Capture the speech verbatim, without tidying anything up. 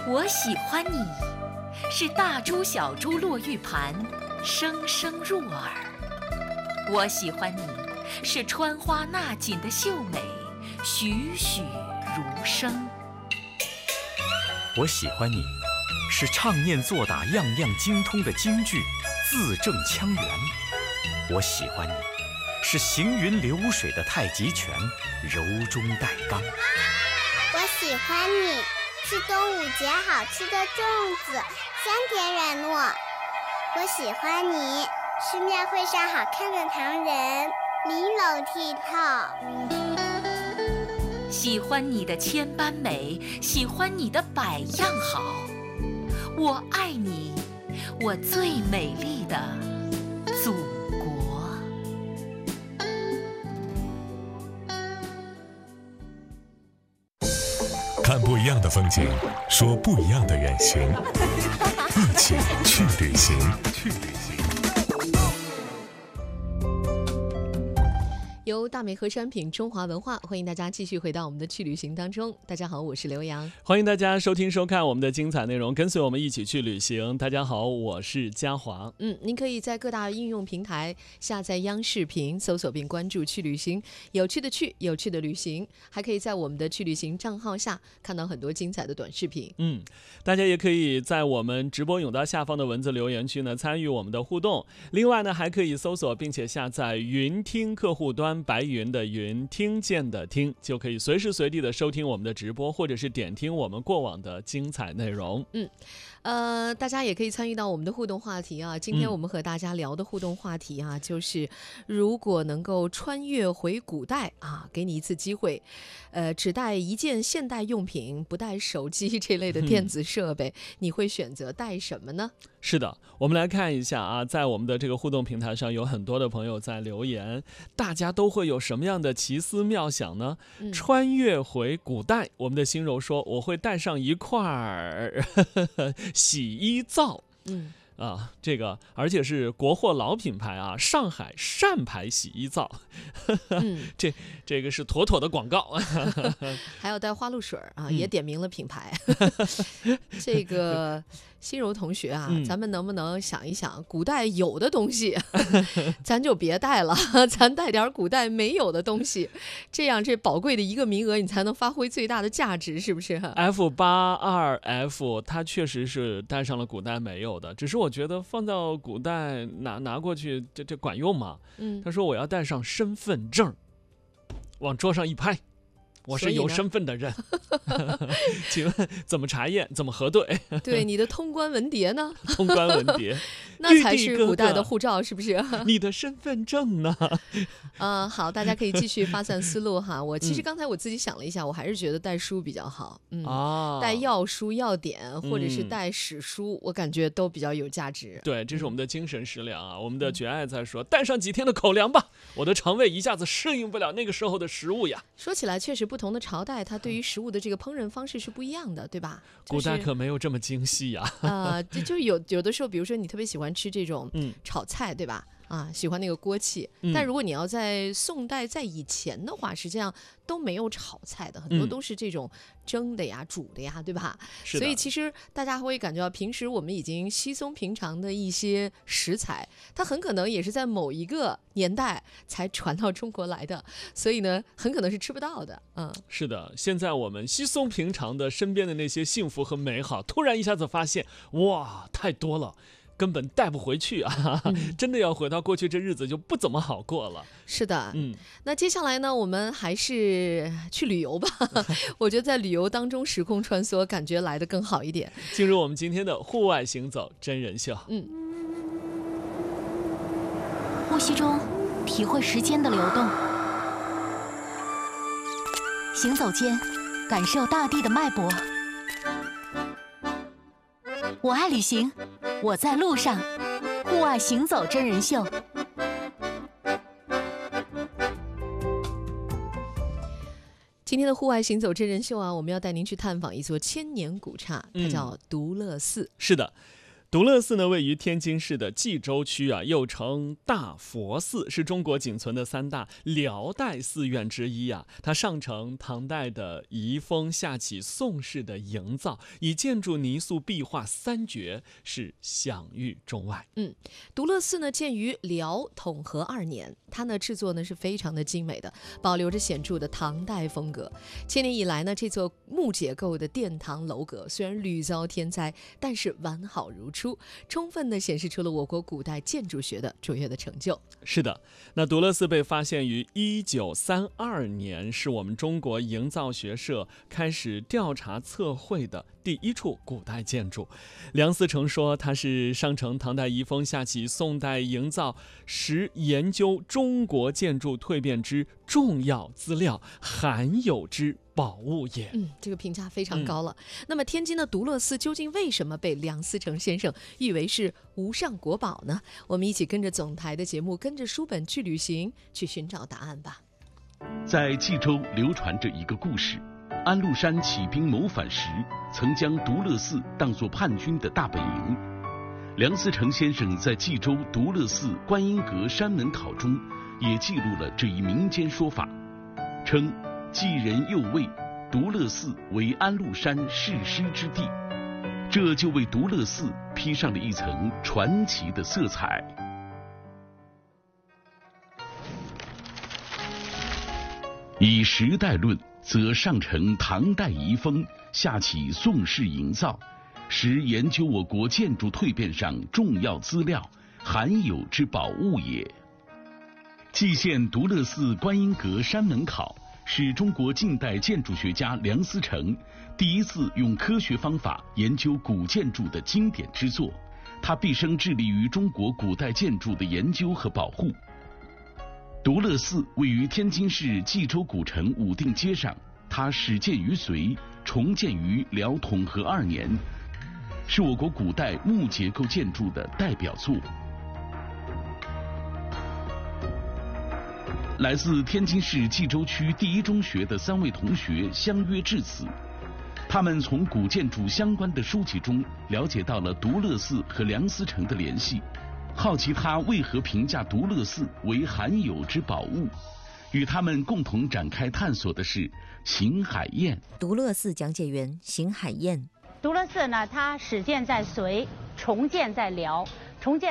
我喜欢你，是大珠小珠落玉盘，声声入耳。我喜欢你，是穿花纳锦的秀美，栩栩如生。 我喜欢你，是唱念做打样样精通的京剧，字正腔圆。我喜欢你，是行云流水的太极拳，柔中带刚。 我喜欢你，是端午节好吃的粽子，香甜软糯。我喜欢你，是庙会上好看的唐人，玲珑剔透。 喜欢你的千般美，喜欢你的百样好。我爱你，我最美丽的祖国。 看不一样的风景，说不一样的远行，一起去旅行。去旅行。 由大美河山品中华文化，欢迎大家继续回到我们的去旅行当中。大家好，我是刘洋， 欢迎大家收听收看我们的精彩内容，跟随我们一起去旅行。大家好，我是嘉华。 嗯，您可以在各大应用平台下载央视频，搜索并关注去旅行，有趣的去，有趣的旅行，还可以在我们的去旅行账号下看到很多精彩的短视频。 嗯，大家也可以在我们直播甬道下方的文字留言区呢参与我们的互动。另外呢，还可以搜索并且下载云听客户端，白云的云，听见的听，就可以随时随地的收听我们的直播，或者是点听我们过往的精彩内容。 嗯，呃，大家也可以参与到我们的互动话题啊。今天我们和大家聊的互动话题啊，嗯、就是如果能够穿越回古代啊，给你一次机会，呃，只带一件现代用品，不带手机这类的电子设备，嗯、你会选择带什么呢？ 是的，我们来看一下啊，在我们的这个互动平台上，有很多的朋友在留言，大家都会有什么样的奇思妙想呢？嗯、穿越回古代，我们的心柔说，我会带上一块儿洗衣皂。嗯。啊，这个而且是国货老品牌啊，上海善牌洗衣皂，嗯、这这个是妥妥的广告。 还要带花露水啊，嗯、也点明了品牌。这个心柔同学啊，嗯、咱们能不能想一想，古代有的东西，咱就别带了，咱带点古代没有的东西，这样这宝贵的一个名额，你才能发挥最大的价值，是不是 ？F 八二 F 它确实是带上了古代没有的，只是我觉得放到古代拿拿过去，这这管用吗？嗯，他说我要带上身份证，往桌上一拍。我是有身份的人，请问怎么查验？怎么核对？ 对，你的通关文牒呢？ 通关文牒， 那才是古代的护照，是不是？ 你的身份证呢？ 呃，好，大家可以继续发散思路哈。我其实刚才我自己想了一下，我还是觉得带书比较好。嗯，哦、带药书、药典，或者是带史书，嗯、我感觉都比较有价值。 对，这是我们的精神食粮啊。我们的绝爱在说，带上几天的口粮吧，我的肠胃一下子适应不了那个时候的食物呀。 说起来，确实。不同的朝代，它对于食物的这个烹饪方式是不一样的，对吧？ 古代可没有这么精细呀。 呃，就就有有的时候，比如说你特别喜欢吃这种炒菜，嗯、对吧？啊，喜欢那个锅气。嗯、但如果你要在宋代在以前的话，实际上都没有炒菜的，很多都是这种蒸的呀、煮的呀，对吧？ 是的。 所以其实大家会感觉到，平时我们已经稀松平常的一些食材，它很可能也是在某一个年代才传到中国来的，所以呢，很可能是吃不到的。嗯， 是的。现在我们稀松平常的身边的那些幸福和美好，突然一下子发现，哇，太多了。根本带不回去啊！嗯、真的要回到过去，这日子就不怎么好过了。 是的，嗯，那接下来呢，我们还是去旅游吧。我觉得在旅游当中时空穿梭，感觉来得更好一点。 进入我们今天的户外行走真人秀。嗯， 呼吸中体会时间的流动，行走间感受大地的脉搏。我爱旅行，我在路上，户外行走真人秀。 今天的户外行走真人秀啊，我们要带您去探访一座千年古刹，它叫独乐寺。 是的。 独乐寺呢，位于天津市的蓟州区啊，又称大佛寺，是中国仅存的三大辽代寺院之一啊。它上承唐代的遗风，下启宋式的营造，以建筑、泥塑、壁画三绝是享誉中外。 嗯，独乐寺呢建于辽统和二年，它呢制作呢是非常的精美的，保留着显著的唐代风格。千年以来呢，这座木结构的殿堂楼阁虽然屡遭天灾，但是完好如初，充分地显示出了我国古代建筑学的卓越的成就。 是的，那独乐寺被发现于一九三二年，是我们中国营造学社开始调查测绘的第一处古代建筑。梁思成说，它是上承唐代遗风，下启宋代营造，实研究中国建筑蜕变之重要资料，罕有之宝物也。 嗯，这个评价非常高了。嗯、那么天津的独乐寺究竟为什么被梁思成先生誉为是无上国宝呢？我们一起跟着总台的节目，跟着书本去旅行，去寻找答案吧。 在冀州流传着一个故事，安禄山起兵谋反时，曾将独乐寺当作叛军的大本营。梁思成先生在冀州独乐寺观音阁山门考中也记录了这一民间说法，称冀人又谓独乐寺为安禄山誓师之地，这就为独乐寺披上了一层传奇的色彩。以时代论，则上承唐代遗风，下启宋式营造，实研究我国建筑蜕变上重要资料，罕有之宝物也。蓟县独乐寺观音阁山门考是中国近代建筑学家梁思成第一次用科学方法研究古建筑的经典之作，他毕生致力于中国古代建筑的研究和保护。独乐寺位于天津市蓟州古城武定街上，它始建于隋，重建于辽统和二年，是我国古代木结构建筑的代表作。来自天津市蓟州区第一中学的三位同学相约至此，他们从古建筑相关的书籍中了解到了独乐寺和梁思成的联系，好奇他为何评价独乐寺为罕有之宝物。与他们共同展开探索的是邢海燕。 独乐寺讲解员邢海燕。 独乐寺呢，它始建在隋，重建在辽。重建